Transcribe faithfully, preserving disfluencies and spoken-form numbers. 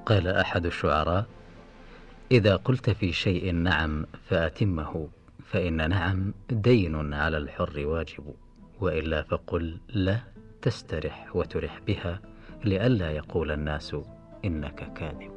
قال أحد الشعراء: إذا قلت في شيء نعم فأتمه، فإن نعم دين على الحر واجب، وإلا فقل لا تسترح وترح بها، لئلا يقول الناس إنك كاذب.